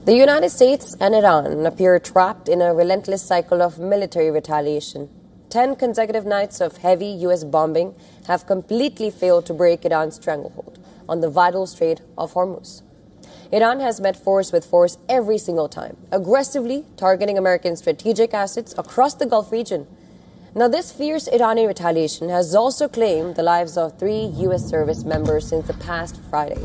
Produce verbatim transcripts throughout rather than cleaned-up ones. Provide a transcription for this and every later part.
The United States and Iran appear trapped in a relentless cycle of military retaliation. Ten consecutive nights of heavy U S bombing have completely failed to break Iran's stranglehold on the vital Strait of Hormuz. Iran has met force with force every single time, aggressively targeting American strategic assets across the Gulf region. Now, this fierce Iranian retaliation has also claimed the lives of three U S service members since the past Friday.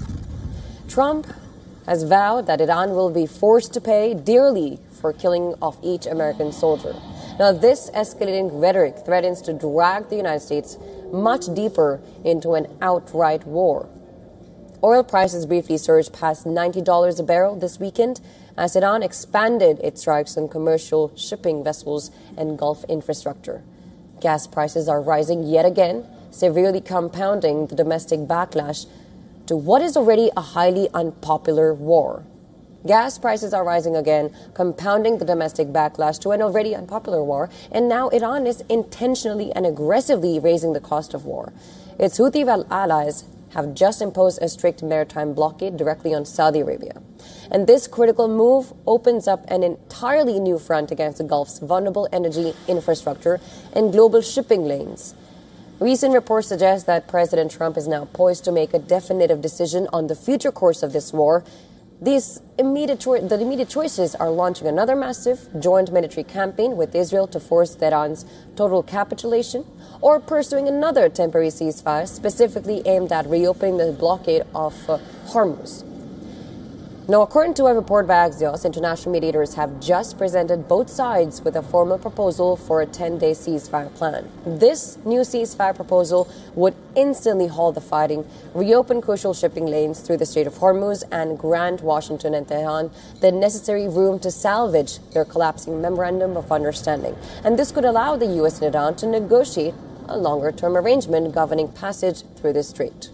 Trump has vowed that Iran will be forced to pay dearly for killing off each American soldier. Now, this escalating rhetoric threatens to drag the United States much deeper into an outright war. Oil prices briefly surged past ninety dollars a barrel this weekend as Iran expanded its strikes on commercial shipping vessels and Gulf infrastructure. Gas prices are rising yet again, severely compounding the domestic backlash to what is already a highly unpopular war. Gas prices are rising again, compounding the domestic backlash to an already unpopular war, and now Iran is intentionally and aggressively raising the cost of war. Its Houthi allies have just imposed a strict maritime blockade directly on Saudi Arabia. And this critical move opens up an entirely new front against the Gulf's vulnerable energy infrastructure and global shipping lanes. Recent reports suggest that President Trump is now poised to make a definitive decision on the future course of this war. These immediate cho- the immediate choices are launching another massive joint military campaign with Israel to force Tehran's total capitulation, or pursuing another temporary ceasefire specifically aimed at reopening the blockade of uh, Hormuz. Now, according to a report by Axios, international mediators have just presented both sides with a formal proposal for a ten-day ceasefire plan. This new ceasefire proposal would instantly halt the fighting, reopen crucial shipping lanes through the Strait of Hormuz, and grant Washington and Tehran the necessary room to salvage their collapsing memorandum of understanding. And this could allow the U S and Iran to negotiate a longer-term arrangement governing passage through the strait.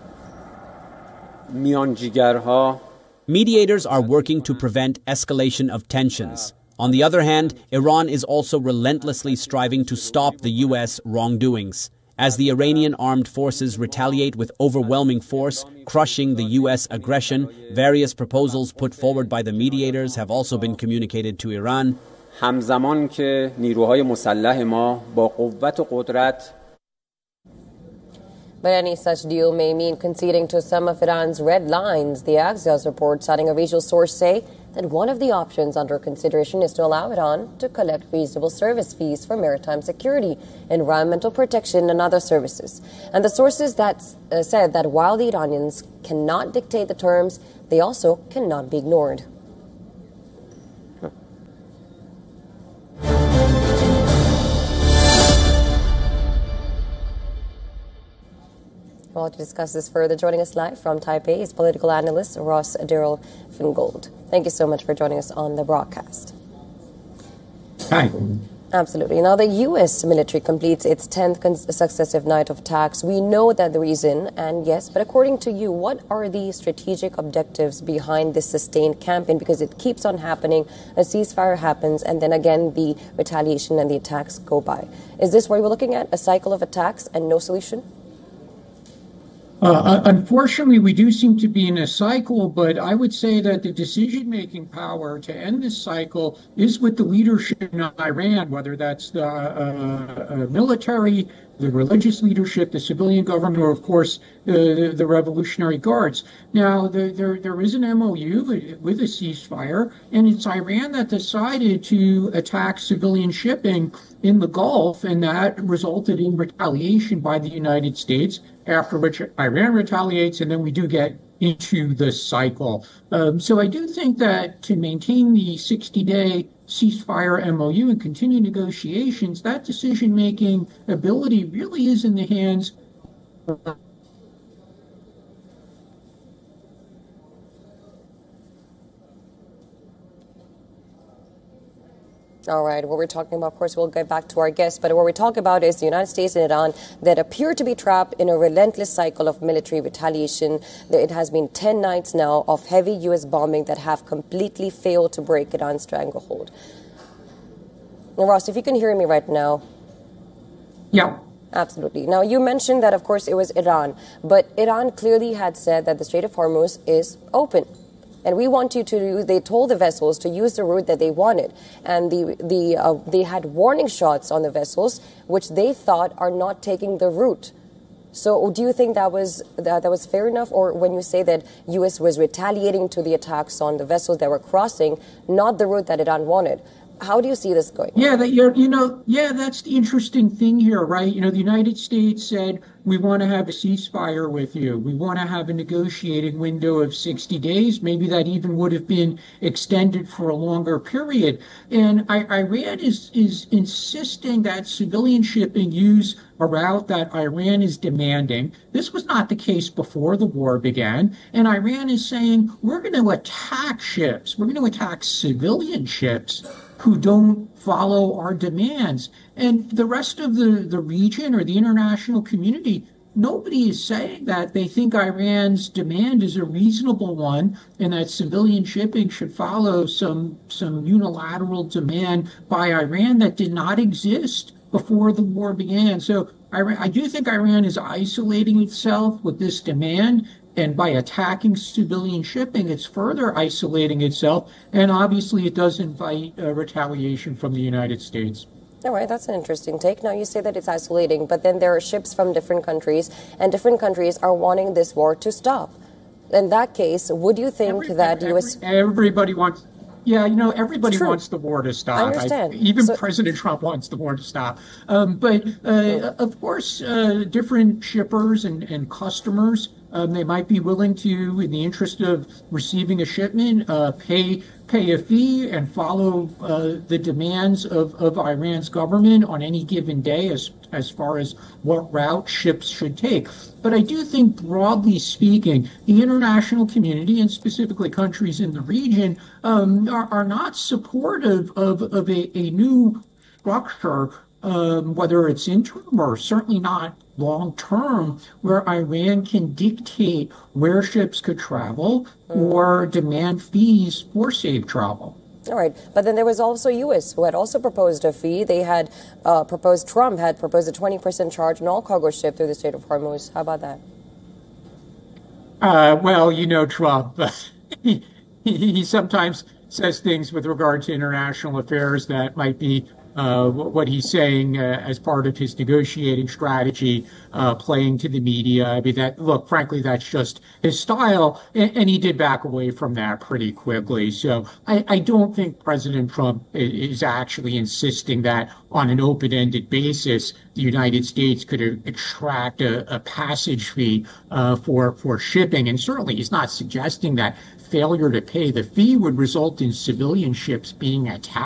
میانجیگرها Mediators are working to prevent escalation of tensions. On the other hand, Iran is also relentlessly striving to stop the U S wrongdoings. As the Iranian armed forces retaliate with overwhelming force, crushing the U S aggression, various proposals put forward by the mediators have also been communicated to Iran. همزمان که نیروهای مسلح ما با قوت و قدرت But any such deal may mean conceding to some of Iran's red lines. The Axios report, citing a regional source, say that one of the options under consideration is to allow Iran to collect reasonable service fees for maritime security, environmental protection, and other services. And the sources that uh, said that while the Iranians cannot dictate the terms, they also cannot be ignored. Well, to discuss this further, joining us live from Taipei is political analyst Ross Daryl Fingold. Thank you so much for joining us on the broadcast. Hi. Absolutely. Now, the U S military completes its tenth successive night of attacks. We know that the reason, and yes, but according to you, what are the strategic objectives behind this sustained campaign? Because it keeps on happening. A ceasefire happens, and then again, the retaliation and the attacks go by. Is this what we're looking at, a cycle of attacks and no solution? Uh, unfortunately, we do seem to be in a cycle, but I would say that the decision-making power to end this cycle is with the leadership in Iran, whether that's the uh, uh, military, the religious leadership, the civilian government, or, of course, the, the Revolutionary Guards. Now, the, there there is an M O U with a ceasefire, and it's Iran that decided to attack civilian shipping in the Gulf, and that resulted in retaliation by the United States, after which Iran retaliates, and then we do get into the cycle. Um, so I do think that to maintain the sixty-day ceasefire M O U and continue negotiations, that decision-making ability really is in the hands of All right. What we're talking about, of course, we'll get back to our guests, but what we're talking about is the United States and Iran that appear to be trapped in a relentless cycle of military retaliation. It has been ten nights now of heavy U S bombing that have completely failed to break Iran's stranglehold. Now, Ross, if you can hear me right now. Yeah. Absolutely. Now, you mentioned that, of course, it was Iran, but Iran clearly had said that the Strait of Hormuz is open. and we want you to, they told the vessels to use the route that they wanted. And the, the, uh, they had warning shots on the vessels, which they thought are not taking the route. So do you think that was that, that was fair enough? Or when you say that U S was retaliating to the attacks on the vessels that were crossing, not the route that Iran wanted? How do you see this going? Yeah, that you're, you know, yeah, that's the interesting thing here, right? You know, the United States said, we want to have a ceasefire with you. We want to have a negotiating window of sixty days. Maybe that even would have been extended for a longer period. And I, Iran is, is insisting that civilian shipping use a route that Iran is demanding. This was not the case before the war began. And Iran is saying, we're going to attack ships. We're going to attack civilian ships who don't follow our demands. And the rest of the, the region or the international community, nobody is saying that they think Iran's demand is a reasonable one and that civilian shipping should follow some, some unilateral demand by Iran that did not exist before the war began. So Iran, I do think Iran is isolating itself with this demand. And by attacking civilian shipping, it's further isolating itself. And obviously, it does invite uh, retaliation from the United States. All right, that's an interesting take. Now, you say that it's isolating, but then there are ships from different countries, and different countries are wanting this war to stop. In that case, would you think every, that every, U S... Everybody wants... Yeah, you know, everybody wants the war to stop. I understand. I, even so, President Trump wants the war to stop. Um, but, uh, of course, uh, different shippers and, and customers, um, they might be willing to, in the interest of receiving a shipment, uh, pay pay a fee and follow uh, the demands of, of Iran's government on any given day as, as far as what route ships should take. But I do think, broadly speaking, the international community, and specifically countries in the region, um, are, are not supportive of, of a, a new structure, um, whether it's interim or certainly not long-term, where Iran can dictate where ships could travel or demand fees for safe travel. All right. But then there was also U S who had also proposed a fee. They had uh, proposed, Trump had proposed a twenty percent charge on all cargo ships through the Strait of Hormuz. How about that? Uh, well, you know Trump. he, he sometimes says things with regard to international affairs that might be Uh, what he's saying uh, as part of his negotiating strategy, uh, playing to the media. I mean, that, look, frankly, that's just his style. And, and he did back away from that pretty quickly. So I, I don't think President Trump is actually insisting that on an open-ended basis, the United States could extract a, a passage fee uh, for, for shipping. And certainly he's not suggesting that failure to pay the fee would result in civilian ships being attacked.